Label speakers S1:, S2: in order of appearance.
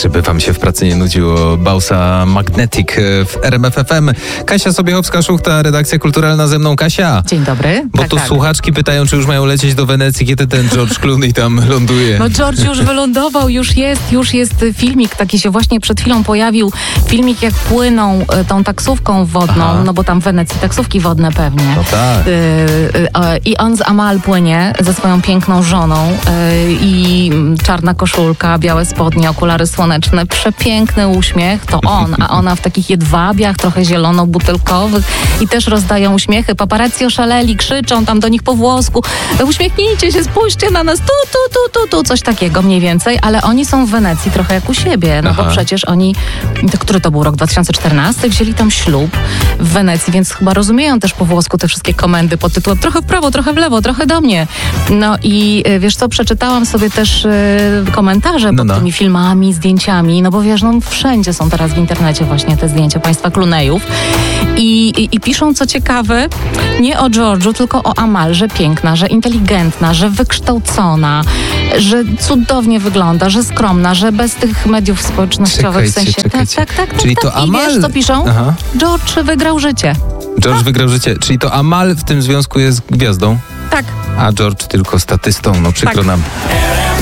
S1: Żeby wam się w pracy nie nudziło, Bausa Magnetic w RMF FM. Kasia Sobiechowska-Szuchta, redakcja kulturalna, ze mną Kasia.
S2: Dzień dobry.
S1: Bo tu słuchaczki pytają, czy już mają lecieć do Wenecji, kiedy ten George Clooney tam ląduje.
S2: No George już wylądował, już jest filmik, taki się właśnie przed chwilą pojawił. Filmik, jak płyną tą taksówką wodną,
S1: Aha.
S2: no bo tam w Wenecji taksówki wodne pewnie.
S1: No tak.
S2: I on z Amal płynie ze swoją piękną żoną i czarna koszulka, białe spodnie, okulary słoneczne, przepiękny uśmiech, to on, a ona w takich jedwabiach, trochę zielono-butelkowych i też rozdają uśmiechy. Paparazzi oszaleli, krzyczą tam do nich po włosku, uśmiechnijcie się, spójrzcie na nas, tu, coś takiego mniej więcej, ale oni są w Wenecji trochę jak u siebie, no bo przecież oni, który to był rok 2014, wzięli tam ślub w Wenecji, więc chyba rozumieją też po włosku te wszystkie komendy pod tytułem trochę w prawo, trochę w lewo, trochę do mnie. No i wiesz co, przeczytałam sobie też komentarze pod tymi filmami, zdjęciami, no bo wiesz, no wszędzie są teraz w internecie właśnie te zdjęcia państwa Clooneyów i piszą, co ciekawe, nie o George'u, tylko o Amal, że piękna, że inteligentna, że wykształcona, że cudownie wygląda, że skromna, że bez tych mediów społecznościowych, w sensie... Tak.
S1: Czyli to Amal...
S2: I wiesz, co piszą? George wygrał życie.
S1: George wygrał życie. Czyli to Amal w tym związku jest gwiazdą?
S2: Tak.
S1: A George tylko statystą, no przykro nam.